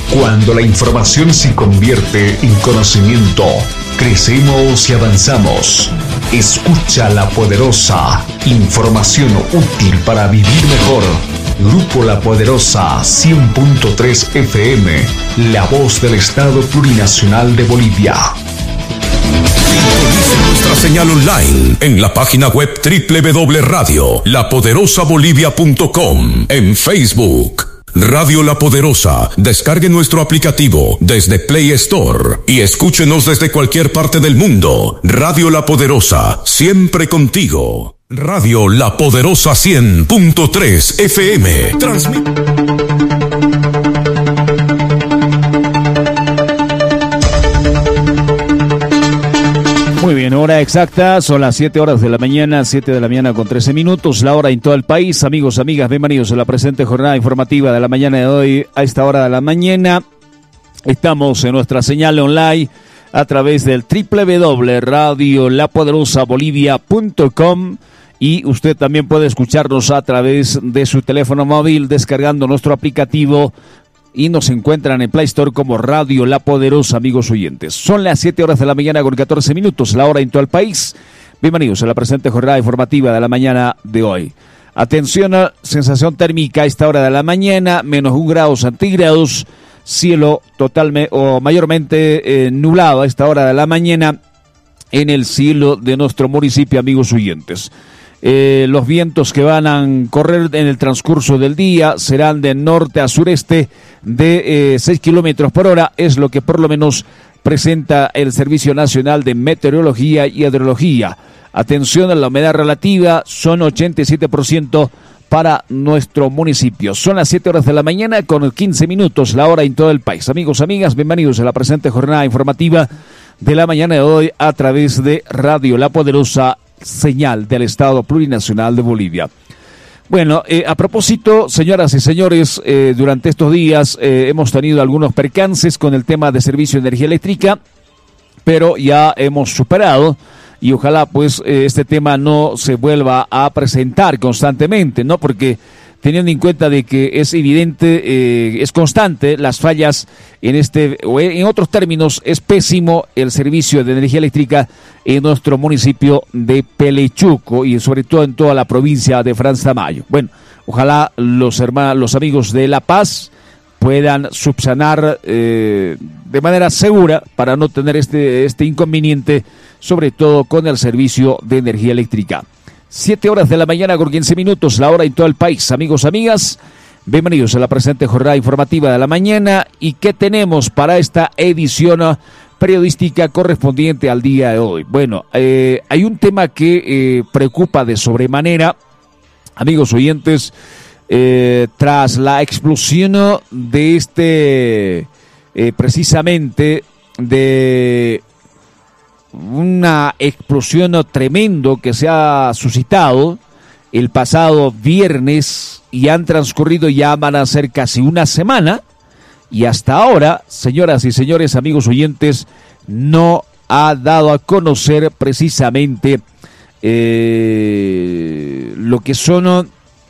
Cuando la información se convierte en conocimiento, crecemos y avanzamos. Escucha La Poderosa, información útil para vivir mejor. Grupo La Poderosa 100.3 FM, la voz del Estado Plurinacional de Bolivia. Sintonice nuestra señal online en la página web www.lapoderosabolivia.com, en Facebook Radio La Poderosa. Descargue nuestro aplicativo desde Play Store y escúchenos desde cualquier parte del mundo. Radio La Poderosa, siempre contigo. Radio La Poderosa 100.3 FM. Muy bien, hora exacta, son las 7 horas de la mañana, 7 de la mañana con 13 minutos, la hora en todo el país. Amigos, amigas, bienvenidos a la presente jornada informativa de la mañana de hoy. A esta hora de la mañana estamos en nuestra señal online a través del www.radiolapoderosabolivia.com y usted también puede escucharnos a través de su teléfono móvil descargando nuestro aplicativo y nos encuentran en Play Store como Radio La Poderosa, amigos oyentes. Son las 7 horas de la mañana con 14 minutos, la hora en todo el país. Bienvenidos a la presente jornada informativa de la mañana de hoy. Atención a sensación térmica a esta hora de la mañana, menos 1 grado centígrados, cielo totalmente o mayormente nublado a esta hora de la mañana en el cielo de nuestro municipio, amigos oyentes. Los vientos que van a correr en el transcurso del día serán de norte a sureste de 6 kilómetros por hora, es lo que por lo menos presenta el Servicio Nacional de Meteorología y Hidrología. Atención a la humedad relativa, son 87% para nuestro municipio. Son las 7 horas de la mañana con 15 minutos, la hora en todo el país. Amigos, amigas, bienvenidos a la presente jornada informativa de la mañana de hoy a través de Radio La Poderosa, señal del Estado Plurinacional de Bolivia. Bueno, a propósito, señoras y señores, durante estos días hemos tenido algunos percances con el tema de servicio de energía eléctrica, pero ya hemos superado y ojalá pues este tema no se vuelva a presentar constantemente, ¿no? Porque teniendo en cuenta de que es evidente, es constante las fallas en este, o en otros términos, es pésimo el servicio de energía eléctrica en nuestro municipio de Pelechuco y sobre todo en toda la provincia de Franz Tamayo. Bueno, ojalá los amigos de La Paz puedan subsanar de manera segura para no tener este inconveniente, sobre todo con el servicio de energía eléctrica. 7 horas de la mañana con 15 minutos, la hora en todo el país. Amigos, amigas, bienvenidos a la presente jornada informativa de la mañana. ¿Y qué tenemos para esta edición periodística correspondiente al día de hoy? Bueno, hay un tema que preocupa de sobremanera, amigos oyentes, tras la explosión de precisamente de una explosión tremendo que se ha suscitado el pasado viernes y han transcurrido ya van a ser casi una semana y hasta ahora, señoras y señores, amigos oyentes, no ha dado a conocer precisamente lo que son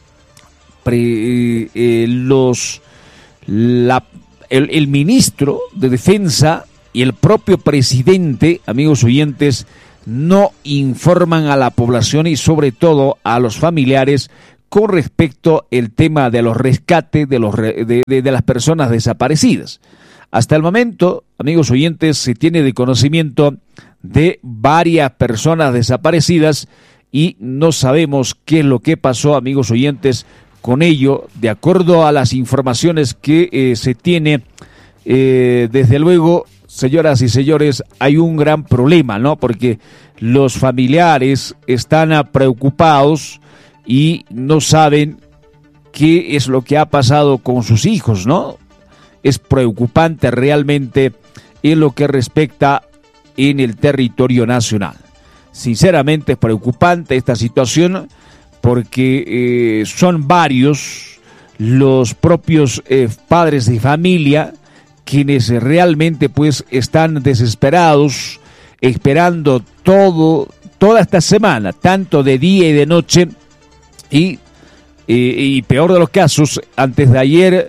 el ministro de Defensa y el propio presidente, amigos oyentes, no informan a la población y sobre todo a los familiares con respecto al tema de los rescates de las personas desaparecidas. Hasta el momento, amigos oyentes, se tiene de conocimiento de varias personas desaparecidas y no sabemos qué es lo que pasó, amigos oyentes, con ello. De acuerdo a las informaciones que se tiene, desde luego, señoras y señores, hay un gran problema, ¿no? Porque los familiares están preocupados y no saben qué es lo que ha pasado con sus hijos, ¿no? Es preocupante realmente en lo que respecta en el territorio nacional. Sinceramente es preocupante esta situación porque son varios los propios padres de familia quienes realmente pues están desesperados, esperando toda esta semana, tanto de día y de noche, y peor de los casos, antes de ayer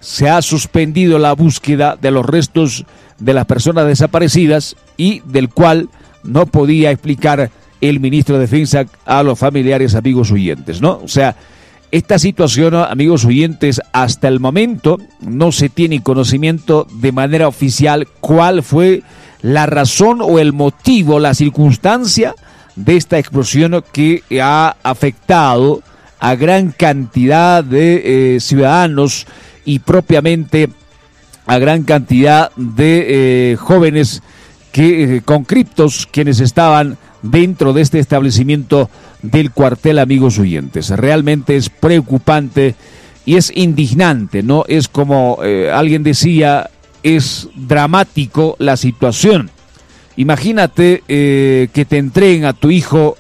se ha suspendido la búsqueda de los restos de las personas desaparecidas y del cual no podía explicar el ministro de Defensa a los familiares, amigos oyentes, ¿no? O sea, esta situación, amigos oyentes, hasta el momento no se tiene conocimiento de manera oficial cuál fue la razón o el motivo, la circunstancia de esta explosión que ha afectado a gran cantidad de ciudadanos y propiamente a gran cantidad de jóvenes que con criptos quienes estaban dentro de este establecimiento del cuartel, amigos oyentes. Realmente es preocupante y es indignante, ¿no? Es como alguien decía, es dramático la situación. Imagínate que te entreguen a tu hijo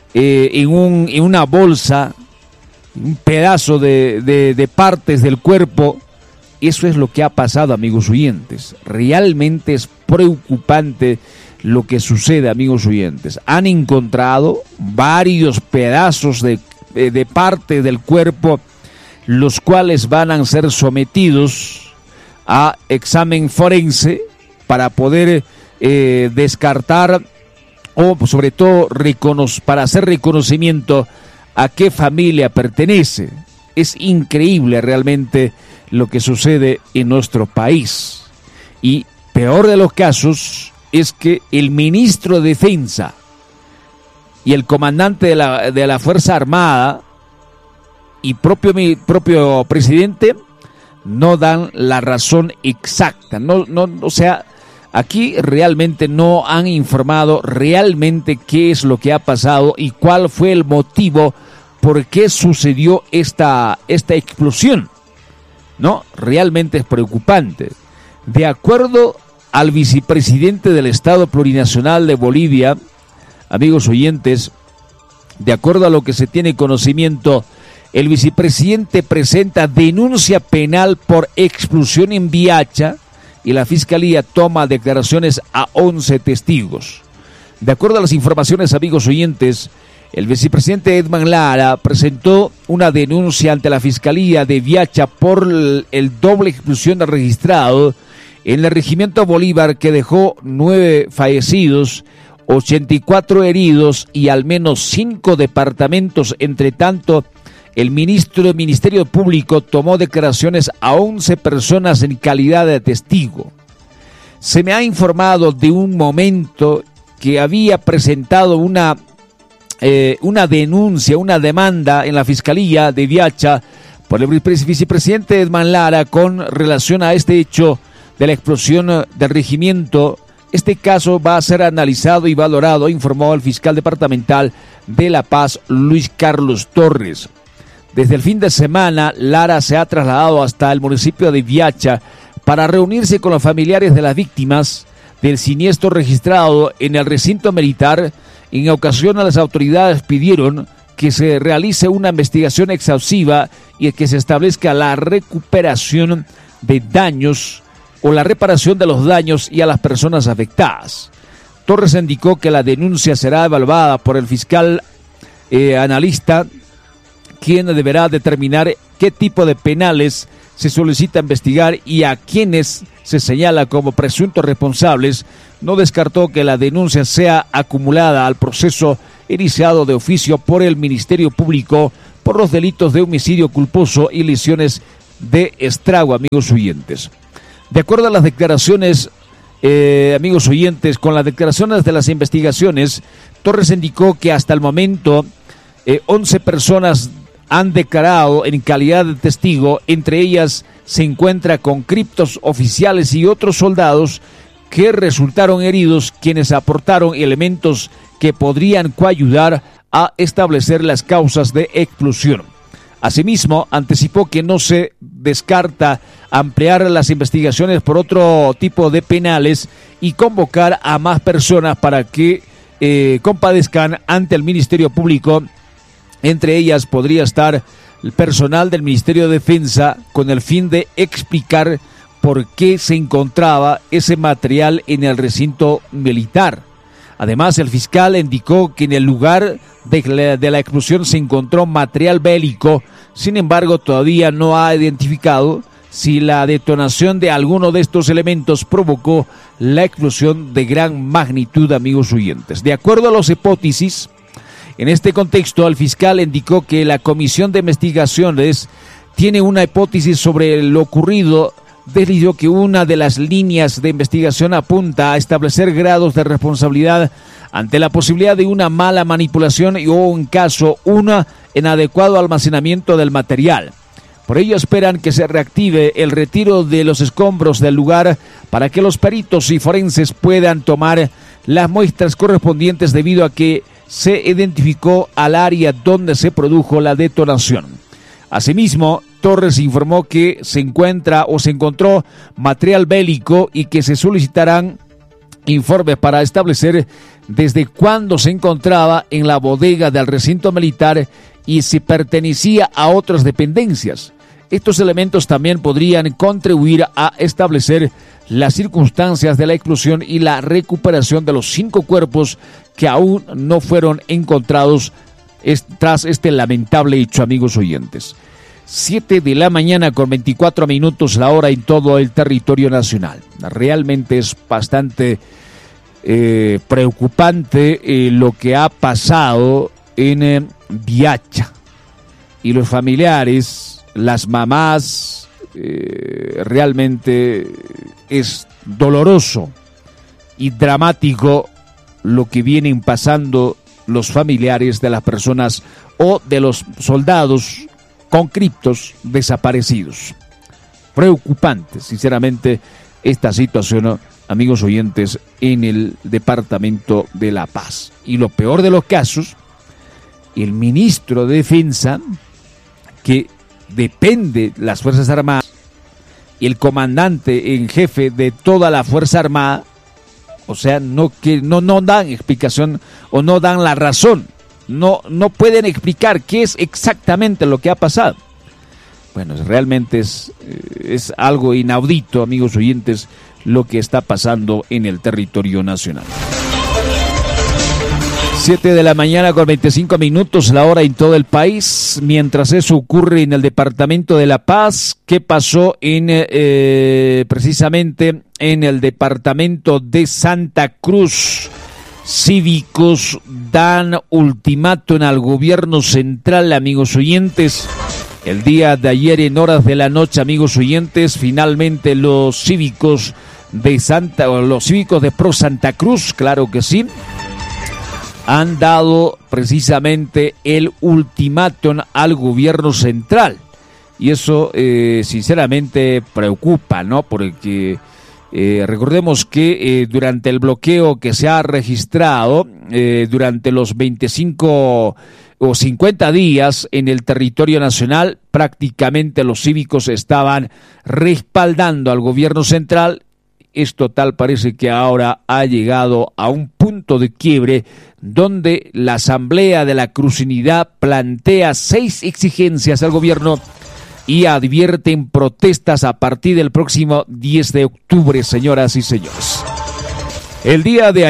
en una bolsa, un pedazo de partes del cuerpo. Eso es lo que ha pasado, amigos oyentes. Realmente es preocupante lo que sucede, amigos oyentes. Han encontrado varios pedazos de parte del cuerpo, los cuales van a ser sometidos a examen forense para poder descartar o sobre todo para hacer reconocimiento a qué familia pertenece. Es increíble realmente lo que sucede en nuestro país. Y peor de los casos es que el ministro de Defensa y el comandante de la Fuerza Armada y propio presidente no dan la razón exacta. O sea, aquí realmente no han informado realmente qué es lo que ha pasado y cuál fue el motivo por qué sucedió esta explosión. No, realmente es preocupante. De acuerdo al vicepresidente del Estado Plurinacional de Bolivia, amigos oyentes, de acuerdo a lo que se tiene conocimiento, el vicepresidente presenta denuncia penal por explosión en Viacha y la Fiscalía toma declaraciones a 11 testigos. De acuerdo a las informaciones, amigos oyentes, el vicepresidente Edman Lara presentó una denuncia ante la Fiscalía de Viacha por el doble explosión registrado en el regimiento Bolívar que dejó 9 fallecidos, 84 heridos y al menos 5 departamentos. Entre tanto, el Ministerio Público tomó declaraciones a 11 personas en calidad de testigo. Se me ha informado de un momento que había presentado una denuncia, una demanda en la Fiscalía de Viacha por el vicepresidente Edman Lara con relación a este hecho de la explosión del regimiento. Este caso va a ser analizado y valorado, informó el fiscal departamental de La Paz, Luis Carlos Torres. Desde el fin de semana, Lara se ha trasladado hasta el municipio de Viacha para reunirse con los familiares de las víctimas del siniestro registrado en el recinto militar. En ocasión, a las autoridades pidieron que se realice una investigación exhaustiva y que se establezca la recuperación de daños o la reparación de los daños y a las personas afectadas. Torres indicó que la denuncia será evaluada por el fiscal analista, quien deberá determinar qué tipo de penales se solicita investigar y a quienes se señala como presuntos responsables. No descartó que la denuncia sea acumulada al proceso iniciado de oficio por el Ministerio Público por los delitos de homicidio culposo y lesiones de estrago, amigos oyentes. De acuerdo a las declaraciones, amigos oyentes, con las declaraciones de las investigaciones, Torres indicó que hasta el momento 11 personas han declarado en calidad de testigo. Entre ellas se encuentra conscriptos oficiales y otros soldados que resultaron heridos, quienes aportaron elementos que podrían coayudar a establecer las causas de explosión. Asimismo, anticipó que no se descarta ampliar las investigaciones por otro tipo de penales y convocar a más personas para que compadezcan ante el Ministerio Público. Entre ellas podría estar el personal del Ministerio de Defensa con el fin de explicar por qué se encontraba ese material en el recinto militar. Además, el fiscal indicó que en el lugar de la explosión se encontró material bélico. Sin embargo, todavía no ha identificado si la detonación de alguno de estos elementos provocó la explosión de gran magnitud, amigos oyentes. De acuerdo a las hipótesis, en este contexto, el fiscal indicó que la Comisión de Investigaciones tiene una hipótesis sobre lo ocurrido. Decidió que una de las líneas de investigación apunta a establecer grados de responsabilidad ante la posibilidad de una mala manipulación o, en caso, un inadecuado almacenamiento del material. Por ello esperan que se reactive el retiro de los escombros del lugar para que los peritos y forenses puedan tomar las muestras correspondientes debido a que se identificó al área donde se produjo la detonación. Asimismo, Torres informó que se encontró material bélico y que se solicitarán informes para establecer desde cuándo se encontraba en la bodega del recinto militar y si pertenecía a otras dependencias. Estos elementos también podrían contribuir a establecer las circunstancias de la explosión y la recuperación de los 5 cuerpos que aún no fueron encontrados tras este lamentable hecho, amigos oyentes. 7 de la mañana con 24 minutos la hora en todo el territorio nacional. Realmente es bastante preocupante lo que ha pasado en Viacha. Y los familiares, las mamás, realmente es doloroso y dramático lo que vienen pasando los familiares de las personas o de los soldados conscriptos desaparecidos. Preocupante, sinceramente, esta situación, amigos oyentes, en el departamento de La Paz. Y lo peor de los casos, el ministro de Defensa, que depende de las Fuerzas Armadas, y el comandante en jefe de toda la Fuerza Armada, o sea, no dan explicación o no dan la razón. No pueden explicar qué es exactamente lo que ha pasado. Bueno, realmente es algo inaudito, amigos oyentes, lo que está pasando en el territorio nacional. 7 de la mañana con 25 minutos, la hora en todo el país. Mientras eso ocurre en el departamento de La Paz, ¿qué pasó precisamente en el departamento de Santa Cruz? Cívicos dan ultimátum al gobierno central, amigos oyentes. El día de ayer, en horas de la noche, amigos oyentes, finalmente los cívicos de Pro Santa Cruz, claro que sí, han dado precisamente el ultimátum al gobierno central. Y eso, sinceramente, preocupa, ¿no? Porque recordemos que durante el bloqueo que se ha registrado durante los 25 o 50 días en el territorio nacional, prácticamente los cívicos estaban respaldando al gobierno central. Esto tal parece que ahora ha llegado a un punto de quiebre donde la Asamblea de la Cruzunidad plantea 6 exigencias al gobierno y advierten protestas a partir del próximo 10 de octubre, señoras y señores. El día de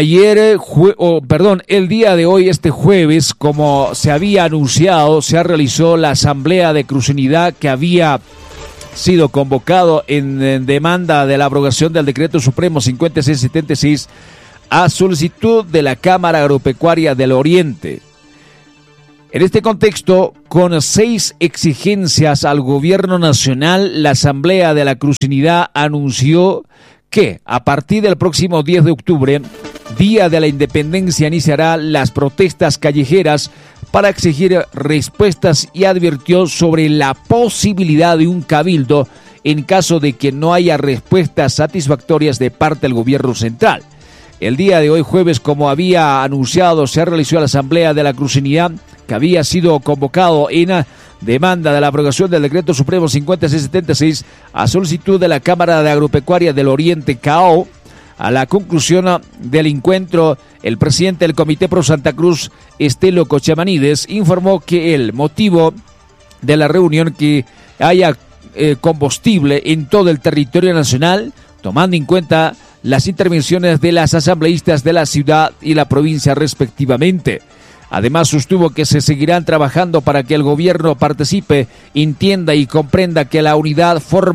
hoy, este jueves, como se había anunciado, se realizó la Asamblea de Cruzunidad que había sido convocado en demanda de la abrogación del Decreto Supremo 5676 a solicitud de la Cámara Agropecuaria del Oriente. En este contexto, con 6 exigencias al gobierno nacional, la Asamblea de la Cruzunidad anunció que a partir del próximo 10 de octubre, Día de la Independencia, iniciará las protestas callejeras para exigir respuestas y advirtió sobre la posibilidad de un cabildo en caso de que no haya respuestas satisfactorias de parte del gobierno central. El día de hoy, jueves, como había anunciado, se realizó la Asamblea de la Cruzunidad, que había sido convocado en demanda de la abrogación del Decreto Supremo 5676 a solicitud de la Cámara de Agropecuaria del Oriente, CAO. A la conclusión del encuentro, el presidente del Comité Pro Santa Cruz, Estelo Cochamanides, informó que el motivo de la reunión que haya combustible en todo el territorio nacional, tomando en cuenta las intervenciones de las asambleístas de la ciudad y la provincia respectivamente. Además, sostuvo que se seguirán trabajando para que el gobierno participe, entienda y comprenda que la unidad forma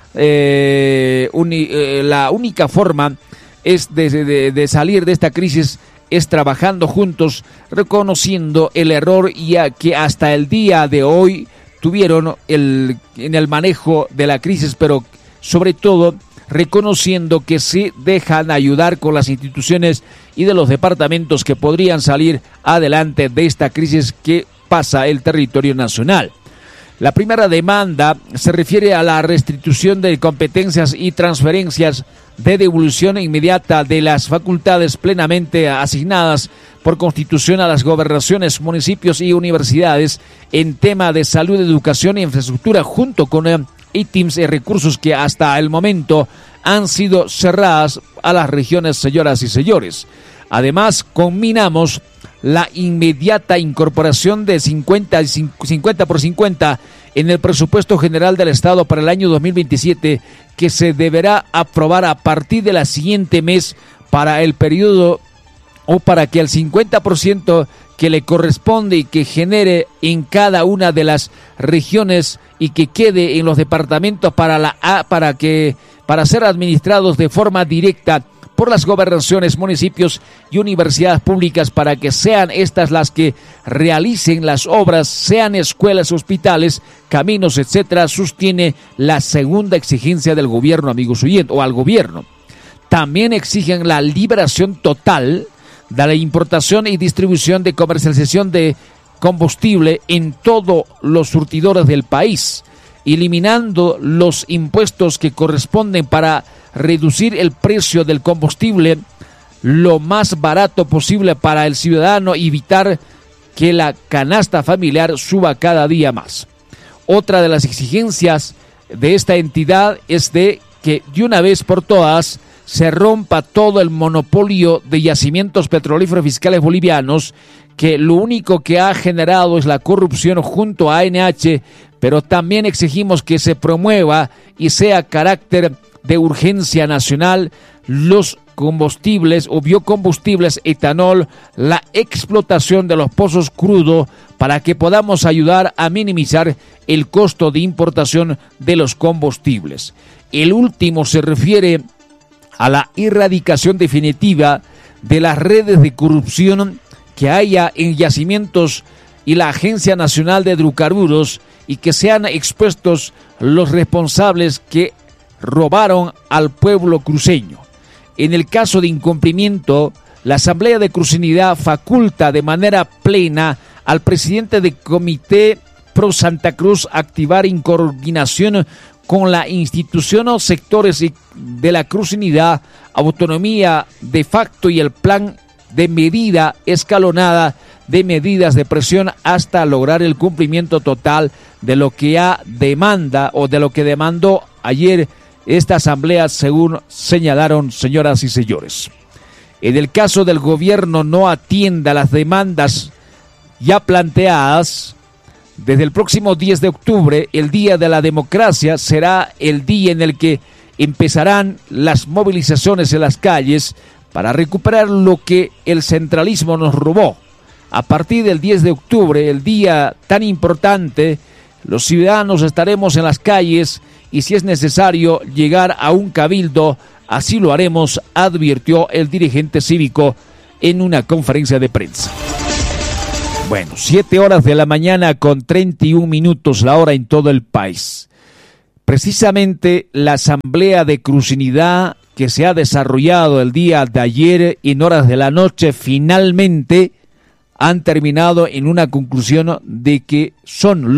la única forma es de salir de esta crisis es trabajando juntos, reconociendo el error que hasta el día de hoy tuvieron en el manejo de la crisis, pero sobre todo reconociendo que se dejan ayudar con las instituciones y de los departamentos que podrían salir adelante de esta crisis que pasa el territorio nacional. La primera demanda se refiere a la restitución de competencias y transferencias de devolución inmediata de las facultades plenamente asignadas por Constitución a las gobernaciones, municipios y universidades en tema de salud, educación e infraestructura, junto con ítems y recursos que hasta el momento han sido cerradas a las regiones, señoras y señores. Además, combinamos la inmediata incorporación de 50 por 50 en el presupuesto general del Estado para el año 2027, que se deberá aprobar a partir de la siguiente mes para el periodo, o para que el 50% que le corresponde y que genere en cada una de las regiones y que quede en los departamentos para ser administrados de forma directa por las gobernaciones, municipios y universidades públicas, para que sean estas las que realicen las obras, sean escuelas, hospitales, caminos, etcétera, sostiene la segunda exigencia del gobierno, amigos oyentes, o al gobierno. También exigen la liberación total de la importación y distribución de comercialización de combustible en todos los surtidores del país, eliminando los impuestos que corresponden para reducir el precio del combustible lo más barato posible para el ciudadano y evitar que la canasta familiar suba cada día más. Otra de las exigencias de esta entidad es de que de una vez por todas se rompa todo el monopolio de yacimientos petrolíferos fiscales bolivianos, que lo único que ha generado es la corrupción junto a ANH, pero también exigimos que se promueva y sea carácter de urgencia nacional los combustibles o biocombustibles, etanol, la explotación de los pozos crudos, para que podamos ayudar a minimizar el costo de importación de los combustibles. El último se refiere a la erradicación definitiva de las redes de corrupción que haya en yacimientos y la Agencia Nacional de Hidrocarburos, y que sean expuestos los responsables que robaron al pueblo cruceño. En el caso de incumplimiento, la Asamblea de Cruceñidad faculta de manera plena al presidente del Comité Pro Santa Cruz activar en coordinación con la institución o sectores de la Cruceñidad, autonomía de facto y el plan de medida escalonada de medidas de presión hasta lograr el cumplimiento total de lo que demanda o de lo que demandó ayer esta asamblea, según señalaron, señoras y señores. En el caso del gobierno no atienda las demandas ya planteadas, desde el próximo 10 de octubre, el Día de la Democracia, será el día en el que empezarán las movilizaciones en las calles para recuperar lo que el centralismo nos robó. A partir del 10 de octubre, el día tan importante, los ciudadanos estaremos en las calles y si es necesario llegar a un cabildo, así lo haremos, advirtió el dirigente cívico en una conferencia de prensa. Bueno, 7:00 de la mañana con 31 minutos la hora en todo el país. Precisamente la asamblea de Cruceñidad que se ha desarrollado el día de ayer en horas de la noche, finalmente han terminado en una conclusión de que son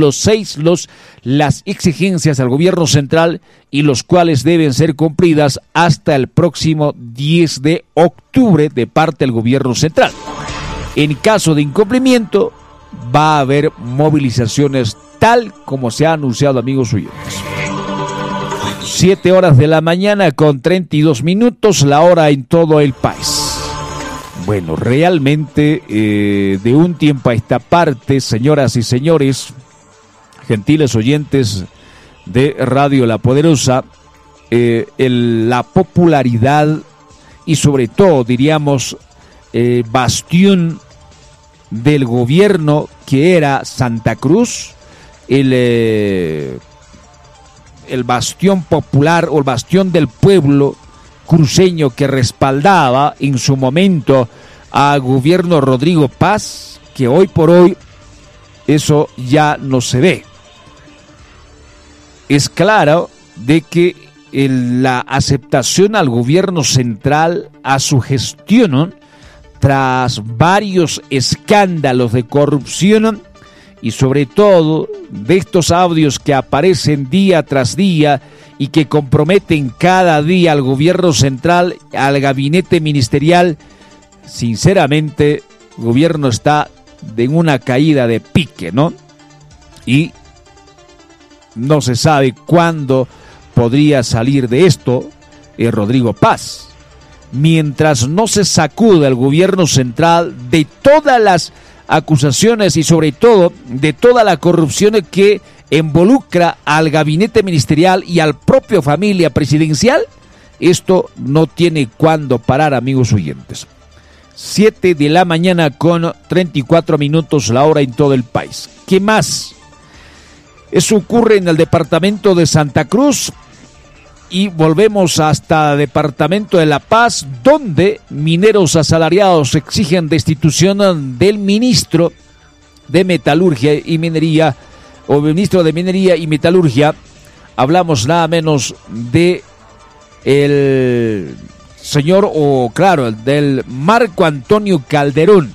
las exigencias al gobierno central y los cuales deben ser cumplidas hasta el próximo 10 de octubre de parte del gobierno central. En caso de incumplimiento va a haber movilizaciones tal como se ha anunciado, amigos oyentes. 7:00 de la mañana con 32 minutos la hora en todo el país. Bueno, realmente de un tiempo a esta parte, señoras y señores, gentiles oyentes de Radio La Poderosa, la popularidad y sobre todo, diríamos, bastión del gobierno que era Santa Cruz, el el bastión popular o el bastión del pueblo cruceño que respaldaba en su momento al gobierno Rodrigo Paz, que hoy por hoy eso ya no se ve. Es claro de que la aceptación al gobierno central, a su gestión, tras varios escándalos de corrupción y sobre todo de estos audios que aparecen día tras día y que comprometen cada día al gobierno central, al gabinete ministerial, sinceramente el gobierno está en una caída de pique, ¿no? Y no se sabe cuándo podría salir de esto Rodrigo Paz, mientras no se sacuda el gobierno central de todas las acusaciones y sobre todo de toda la corrupción que involucra al gabinete ministerial y al propio familia presidencial. Esto no tiene cuándo parar, amigos oyentes. 7 de la mañana con 34 minutos la hora en todo el país. ¿Qué más? Eso ocurre en el departamento de Santa Cruz y volvemos hasta el departamento de La Paz, donde mineros asalariados exigen destitución del ministro de Metalurgia y Minería, o ministro de Minería y Metalurgia. Hablamos nada menos de el señor, del Marco Antonio Calderón.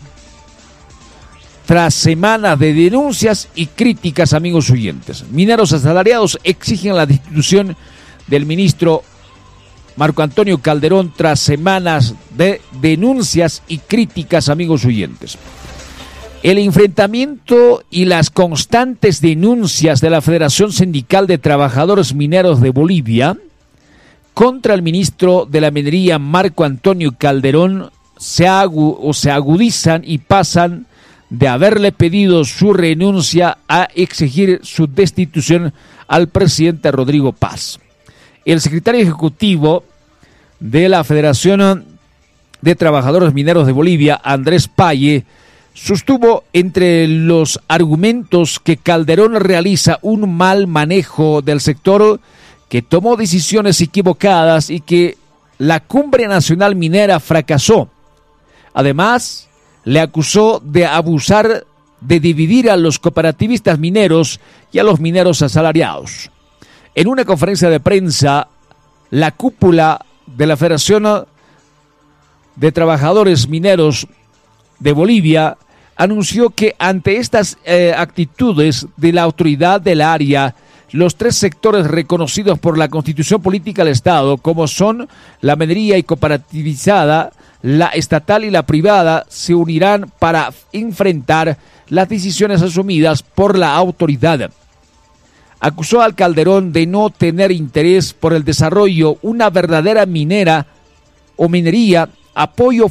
Tras semanas de denuncias y críticas, amigos oyentes, mineros asalariados exigen la destitución del ministro Marco Antonio Calderón tras semanas de denuncias y críticas, amigos oyentes. El enfrentamiento y las constantes denuncias de la Federación Sindical de Trabajadores Mineros de Bolivia contra el ministro de la Minería Marco Antonio Calderón se agudizan y pasan de haberle pedido su renuncia a exigir su destitución al presidente Rodrigo Paz. El secretario ejecutivo de la Federación de Trabajadores Mineros de Bolivia, Andrés Paye, sostuvo entre los argumentos que Calderón realiza un mal manejo del sector, que tomó decisiones equivocadas y que la Cumbre Nacional Minera fracasó. Además, le acusó de abusar, de dividir a los cooperativistas mineros y a los mineros asalariados. En una conferencia de prensa, la cúpula de la Federación de Trabajadores Mineros de Bolivia anunció que ante estas actitudes de la autoridad del área, los tres sectores reconocidos por la Constitución Política del Estado, como son la minería y cooperativizada, la estatal y la privada, se unirán para enfrentar las decisiones asumidas por la autoridad. Acusó al Calderón de no tener interés por el desarrollo, una verdadera minera o minería, apoyo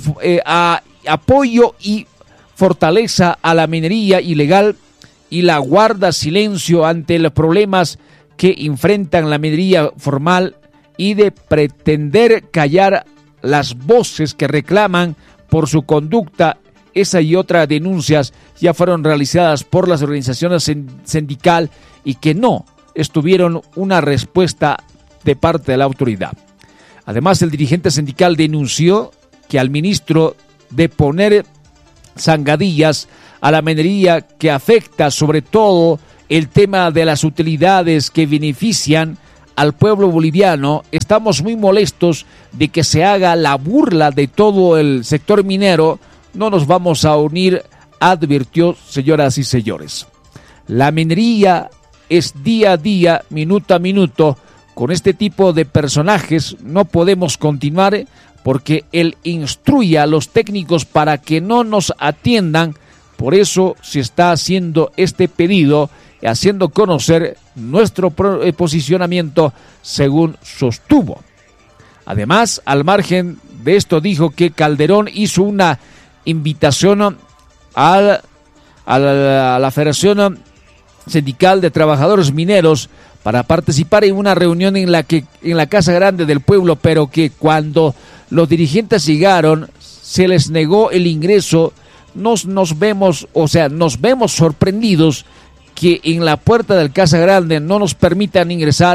y fortaleza a la minería ilegal, y la guarda silencio ante los problemas que enfrentan la minería formal, y de pretender callar las voces que reclaman por su conducta. Esa y otras denuncias ya fueron realizadas por las organizaciones sindical y que no estuvieron una respuesta de parte de la autoridad. Además, el dirigente sindical denunció que al ministro de poner zancadillas a la minería, que afecta sobre todo el tema de las utilidades que benefician al pueblo boliviano. Estamos muy molestos de que se haga la burla de todo el sector minero. No nos vamos a unir, advirtió, señoras y señores. La minería es día a día, minuto a minuto. Con este tipo de personajes no podemos continuar, porque él instruye a los técnicos para que no nos atiendan. Por eso se está haciendo este pedido y haciendo conocer nuestro posicionamiento, según sostuvo. Además, al margen de esto, dijo que Calderón hizo una invitación a la Federación Sindical de Trabajadores Mineros para participar en una reunión en la Casa Grande del Pueblo, pero que cuando los dirigentes llegaron se les negó el ingreso. Nos vemos sorprendidos que en la puerta del Casa Grande no nos permitan ingresar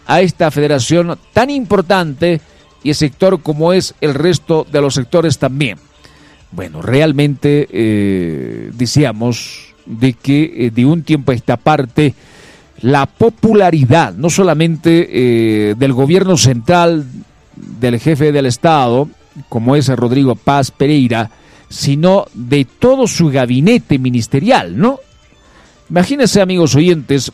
a esta federación tan importante y el sector como es el resto de los sectores también. Bueno, realmente decíamos de que de un tiempo a esta parte la popularidad no solamente del gobierno central, del jefe del Estado, como es Rodrigo Paz Pereira, sino de todo su gabinete ministerial, ¿no? Imagínense, amigos oyentes,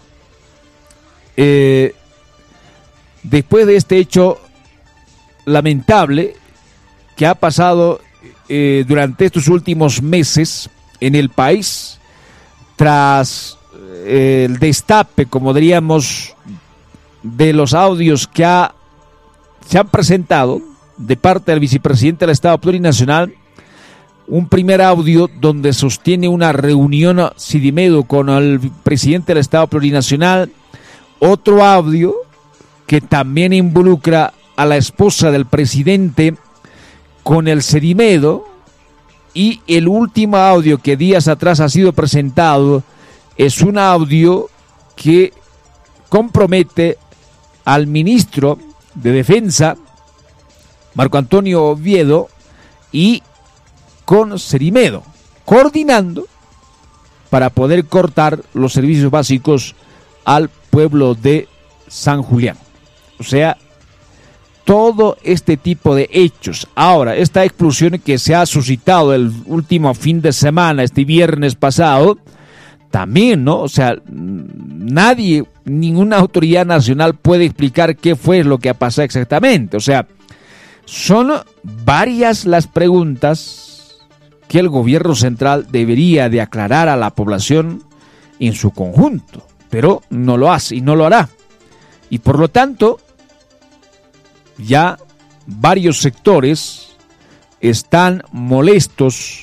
después de este hecho lamentable que ha pasado durante estos últimos meses en el país, tras el destape, como diríamos, de los audios que se han presentado de parte del vicepresidente del Estado Plurinacional, un primer audio donde sostiene una reunión Sidimedo con el presidente del Estado Plurinacional, otro audio que también involucra a la esposa del presidente con el Sidimedo, y el último audio que días atrás ha sido presentado es un audio que compromete al ministro de Defensa, Marco Antonio Oviedo, y con Sidimedo, coordinando para poder cortar los servicios básicos al pueblo de San Julián. O sea, todo este tipo de hechos. Ahora, esta explosión que se ha suscitado el último fin de semana, este viernes pasado, también, ¿no? O sea, nadie, ninguna autoridad nacional puede explicar qué fue lo que ha pasado exactamente. O sea, son varias las preguntas que el gobierno central debería de aclarar a la población en su conjunto, pero no lo hace y no lo hará. Y por lo tanto, ya varios sectores están molestos,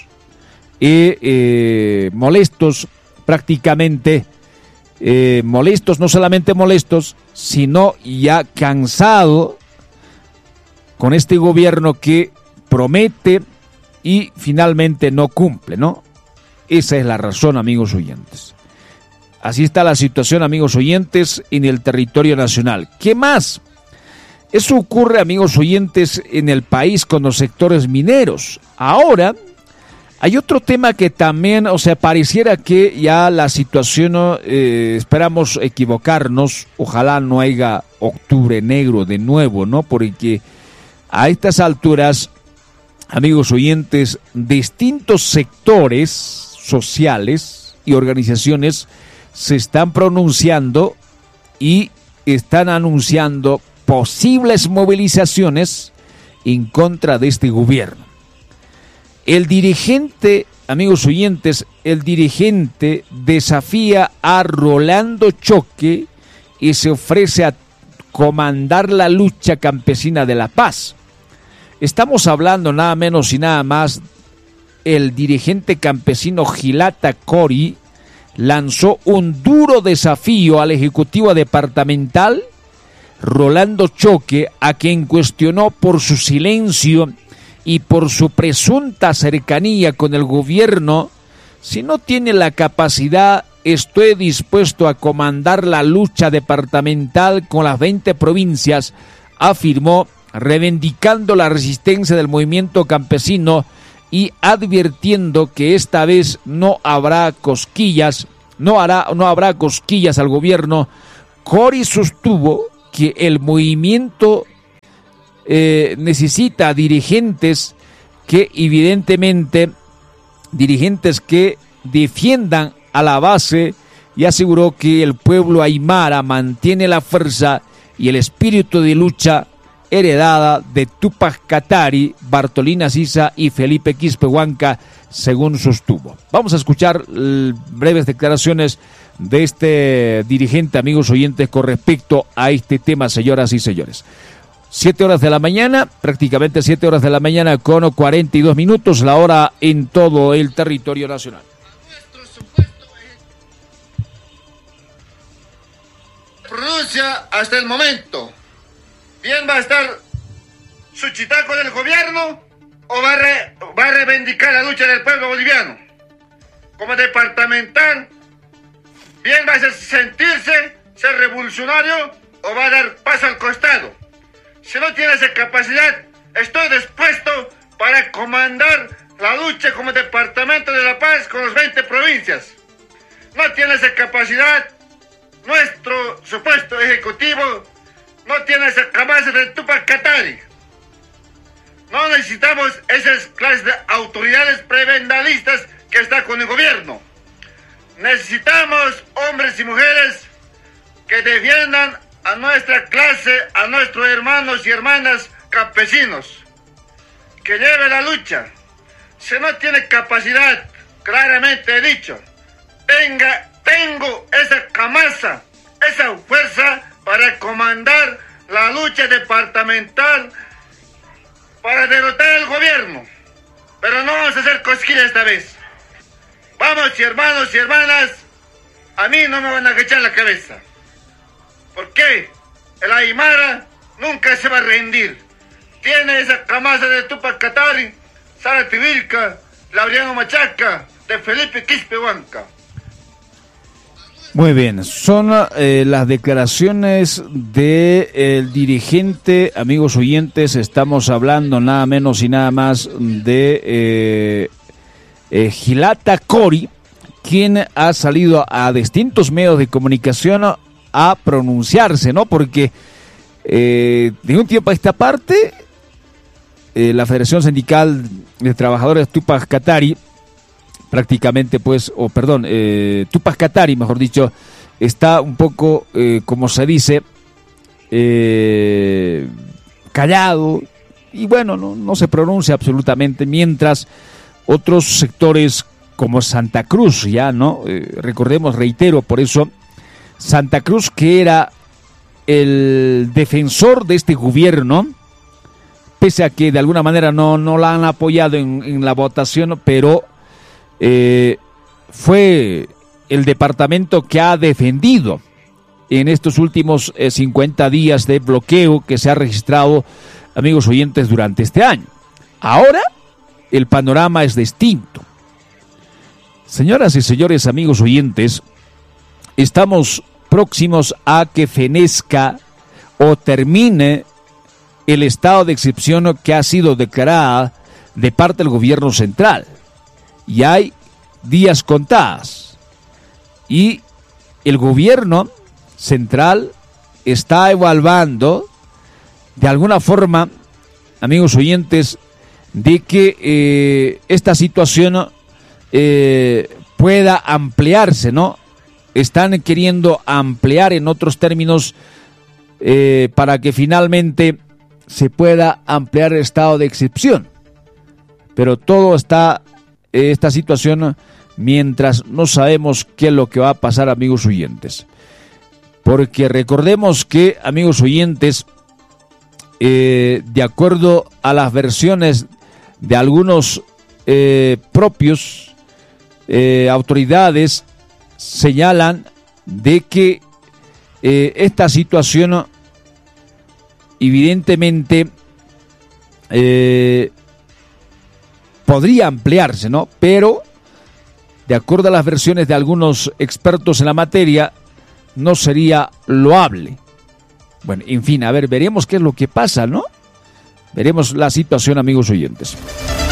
prácticamente molestos, no solamente molestos, sino ya cansado con este gobierno que promete y finalmente no cumple, ¿no? Esa es la razón, amigos oyentes. Así está la situación, amigos oyentes, en el territorio nacional. ¿Qué más? Eso ocurre, amigos oyentes, en el país con los sectores mineros. Ahora, hay otro tema que también, o sea, pareciera que ya la situación, esperamos equivocarnos, ojalá no haya octubre negro de nuevo, ¿no? Porque a estas alturas, amigos oyentes, distintos sectores sociales y organizaciones se están pronunciando y están anunciando posibles movilizaciones en contra de este gobierno. El dirigente, amigos oyentes, el dirigente desafía a Rolando Choque y se ofrece a comandar la lucha campesina de la paz. Estamos hablando nada menos y nada más, el dirigente campesino Gilata Cori lanzó un duro desafío al Ejecutivo Departamental Rolando Choque, a quien cuestionó por su silencio y por su presunta cercanía con el gobierno. Si no tiene la capacidad, estoy dispuesto a comandar la lucha departamental con las 20 provincias, afirmó, reivindicando la resistencia del movimiento campesino y advirtiendo que esta vez no habrá cosquillas al gobierno. Cori sostuvo que el movimiento necesita dirigentes que evidentemente, dirigentes que defiendan a la base, y aseguró que el pueblo aymara mantiene la fuerza y el espíritu de lucha heredada de Tupac Katari, Bartolina Sisa y Felipe Quispe Huanca, según sostuvo. Vamos a escuchar breves declaraciones de este dirigente, amigos oyentes, con respecto a este tema, señoras y señores. 7 horas de la mañana, prácticamente 7 horas de la mañana con 42 minutos, la hora en todo el territorio nacional. Pronuncia hasta el momento. ¿Bien va a estar su chitaco del gobierno o va a reivindicar la lucha del pueblo boliviano? Como departamental, ¿bien va a sentirse ser revolucionario o va a dar paso al costado. Si no tiene esa capacidad, estoy dispuesto para comandar la lucha como Departamento de La Paz con las 20 provincias. No tiene esa capacidad, nuestro supuesto ejecutivo no tiene esa capacidad de Túpac Katari. No necesitamos esas clases de autoridades prebendalistas que están con el gobierno. Necesitamos hombres y mujeres que defiendan a nuestra clase, a nuestros hermanos y hermanas campesinos, que lleven la lucha. Si no tiene capacidad, claramente he dicho, tengo esa camasa, esa fuerza para comandar la lucha departamental para derrotar al gobierno. Pero no vamos a hacer cosquillas esta vez. Vamos, hermanos y hermanas, a mí no me van a agachar la cabeza. ¿Por qué? El Aymara nunca se va a rendir. Tiene esa camasa de Túpac Katari, Sara Tibilca, Laureano Machaca, de Felipe Quispe Huanca. Muy bien, son las declaraciones del dirigente, amigos oyentes. Estamos hablando nada menos y nada más de Gilata Cori, quien ha salido a distintos medios de comunicación a pronunciarse, ¿no? Porque de un tiempo a esta parte, la Federación Sindical de Trabajadores Túpac Katari, prácticamente pues, Túpac Katari, mejor dicho, está un poco, como se dice, callado, y bueno, no se pronuncia absolutamente, mientras otros sectores como Santa Cruz, ya, ¿no? Recordemos, reitero, por eso, Santa Cruz, que era el defensor de este gobierno, pese a que de alguna manera no la han apoyado en la votación, pero fue el departamento que ha defendido en estos últimos 50 días de bloqueo que se ha registrado, amigos oyentes, durante este año. Ahora el panorama es distinto. Señoras y señores, amigos oyentes, estamos próximos a que fenezca o termine el estado de excepción que ha sido declarada de parte del gobierno central. Y hay días contados. Y el gobierno central está evaluando, de alguna forma, amigos oyentes, de que esta situación pueda ampliarse, ¿no? Están queriendo ampliar, en otros términos, para que finalmente se pueda ampliar el estado de excepción. Pero todo está, esta situación, mientras no sabemos qué es lo que va a pasar, amigos oyentes. Porque recordemos que, amigos oyentes, de acuerdo a las versiones de algunos propios autoridades, señalan de que esta situación evidentemente podría ampliarse, ¿no? Pero de acuerdo a las versiones de algunos expertos en la materia, no sería loable. Bueno, en fin, a ver, veremos qué es lo que pasa, ¿no? Veremos la situación, amigos oyentes.